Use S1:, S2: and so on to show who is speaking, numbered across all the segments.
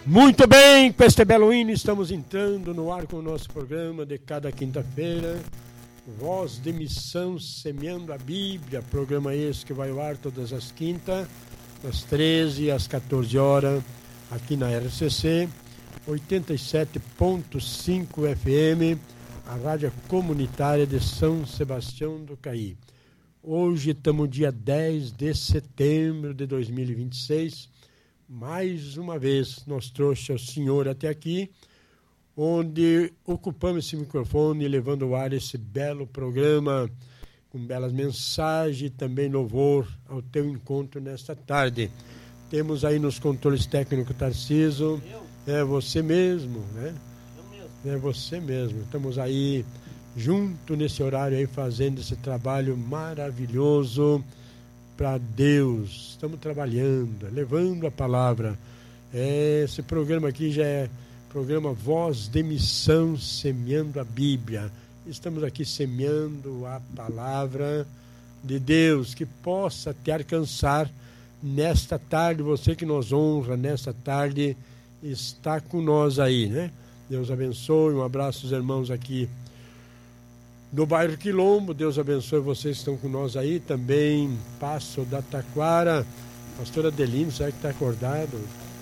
S1: Muito bem, com este belo hino estamos entrando no ar com o nosso programa de cada quinta-feira, Voz de Missão Semeando a Bíblia, programa esse que vai ao ar todas as quintas, das 13 às 14 horas, aqui na RCC, 87.5 FM, a rádio comunitária de São Sebastião do Caí. Hoje estamos dia 10 de setembro de 2026, mais uma vez nós trouxe o senhor até aqui, onde ocupamos esse microfone levando ao ar esse belo programa, com belas mensagens e também louvor ao teu encontro nesta tarde. Temos aí nos controles técnicos Tarciso, é você mesmo, né? É você mesmo. Estamos aí junto nesse horário aí fazendo esse trabalho maravilhoso para Deus. Estamos trabalhando, levando a palavra. Esse programa aqui já é programa Voz de Missão Semeando a Bíblia. Estamos aqui semeando a palavra de Deus, que possa te alcançar nesta tarde. Você que nos honra nesta tarde está com nós aí, né? Deus abençoe. Um abraço aos irmãos aqui do bairro Quilombo. Deus abençoe vocês que estão com nós aí. Também Passo da Taquara. Pastor Adelino, será que está acordado?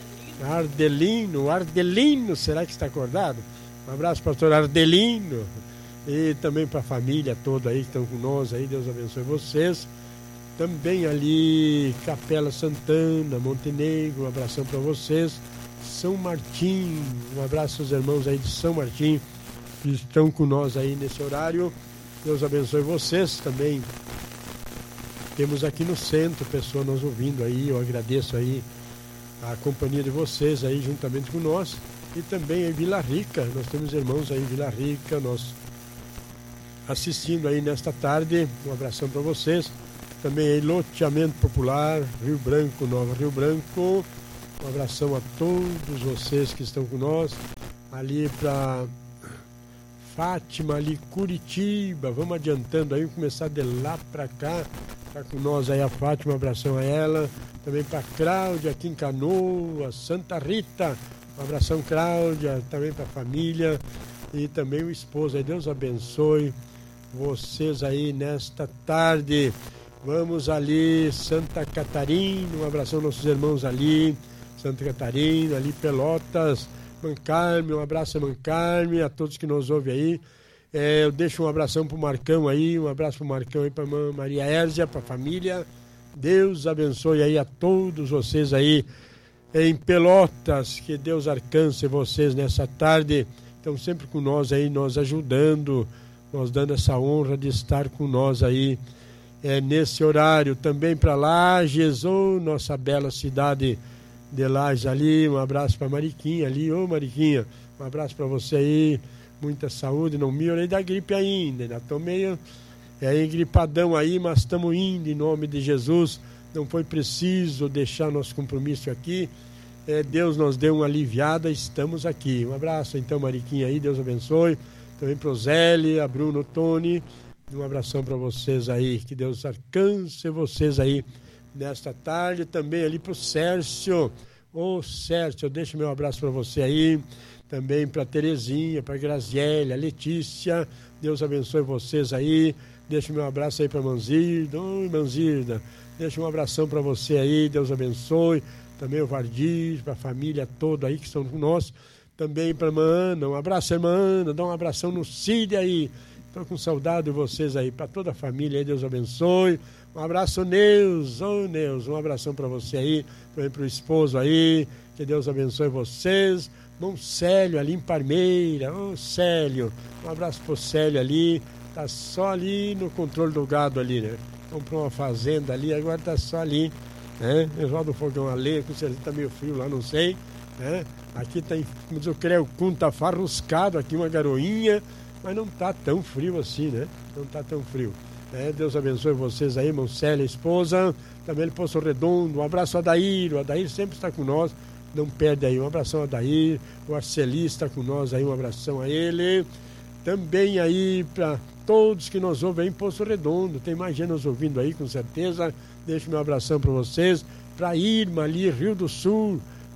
S1: Ardelino, será que está acordado? Um abraço, pastor Ardelino. E também para a família toda aí que estão com nós aí. Deus abençoe vocês. Também ali, Capela Santana, Montenegro, um abração para vocês. São Martim, um abraço aos irmãos aí de São Martim que estão com nós aí nesse horário. Deus abençoe vocês também. Temos aqui no centro pessoas nos ouvindo aí. Eu agradeço aí a companhia de vocês aí juntamente com nós. E também em Vila Rica, nós temos irmãos aí em Vila Rica, nós assistindo aí nesta tarde. Um abração para vocês. Também aí Loteamento Popular, Rio Branco, Nova Rio Branco. Um abração a todos vocês que estão com nós. Ali para Fátima, ali Curitiba. Vamos adiantando aí, vamos começar de lá para cá. Está com nós aí a Fátima, um abração a ela. Também para Cláudia, aqui em Canoas, Santa Rita. Um abração, Cláudia. Também para a família. E também o esposo aí. Deus abençoe vocês aí nesta tarde. Vamos ali, Santa Catarina. Um abração aos nossos irmãos ali. Santa Catarina, ali Pelotas, Mancarme, um abraço a Mancarme, a todos que nos ouvem aí. Eu deixo um abração para o Marcão aí, um abraço para o Marcão aí, para a Maria Érzia, para a família. Deus abençoe aí a todos vocês aí em Pelotas, que Deus alcance vocês nessa tarde. Estão sempre com nós aí, nos ajudando, nos dando essa honra de estar com nós aí nesse horário. Também para Lages, nossa bela cidade de Lages ali, um abraço para Mariquinha ali, Mariquinha, um abraço para você aí, muita saúde, não me olhei da gripe ainda estou meio engripadão aí, mas estamos indo em nome de Jesus. Não foi preciso deixar nosso compromisso aqui, Deus nos deu uma aliviada, estamos aqui. Um abraço então, Mariquinha aí, Deus abençoe. Também para o Zélia, a Bruno, o Tony, um abração para vocês aí, que Deus alcance vocês aí nesta tarde. Também ali para o Sérgio. Sérgio, eu deixo meu abraço para você aí. Também para a Terezinha, para a Graziele, a Letícia. Deus abençoe vocês aí. Deixo meu abraço aí para a Manzirda. Manzirda, deixo um abração para você aí. Deus abençoe. Também o Vardir, para a família toda aí que estão com nós. Também para a irmã Ana. Um abraço, irmã Ana. Dá um abração no Cid aí. Estou com saudade de vocês aí. Para toda a família aí, Deus abençoe. Um abraço, Neus. Neus, um abração para você aí, também para o esposo aí, que Deus abençoe vocês. Irmão Célio ali em Parmeira, Célio, um abraço para o Célio ali, tá só ali no controle do gado ali, né? Comprou uma fazenda ali, agora tá só ali, né? Roda o fogão a lenha, com certeza tá meio frio lá, não sei, né? Aqui tá, como diz o Creucum, tá farruscado aqui, uma garoinha, mas não tá tão frio assim, né? Não tá tão frio. Deus abençoe vocês aí, irmão Célia, esposa, também ele Poço Redondo, um abraço a Adair, o Adair sempre está com nós, não perde aí, um abração a Adair, o Arceli está com nós aí, um abração a ele, também aí para todos que nos ouvem aí em Poço Redondo, tem mais gente nos ouvindo aí com certeza, deixo meu abração para vocês, para Irma ali, Rio do Sul,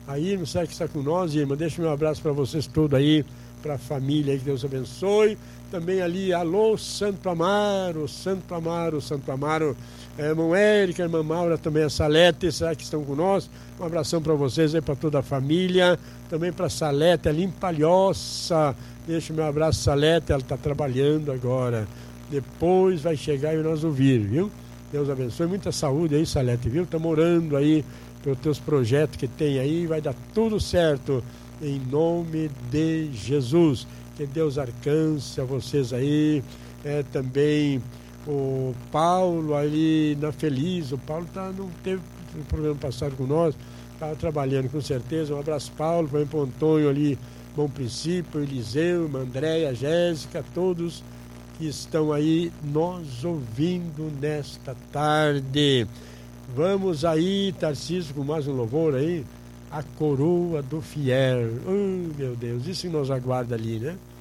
S1: aí, não sei que está com nós, irmã. Deixa meu abraço para vocês todos aí, para a família aí, que Deus abençoe. Também ali, alô, Santo Amaro, Santo Amaro, Santo Amaro. Irmão Érica, irmã Maura, também a Salete, será que estão com nós? Um abração para vocês aí, para toda a família. Também para a Salete, ali em Palhoça. Deixa o meu abraço, Salete, ela está trabalhando agora. Depois vai chegar e nós ouvir, viu? Deus abençoe, muita saúde aí, Salete, viu? Estamos orando aí pelos teus projetos que tem aí, vai dar tudo certo, em nome de Jesus. Que Deus alcance a vocês aí, também o Paulo ali na Feliz, o Paulo não teve problema passado com nós, estava trabalhando com certeza. Um abraço, Paulo, para o Antônio ali, Bom Princípio, Eliseu, Andréia, Jéssica, todos que estão aí nos ouvindo nesta tarde. Vamos aí, Tarcísio, com mais um louvor aí, a coroa do fiel. Oh, meu Deus, isso que nos aguarda ali, né?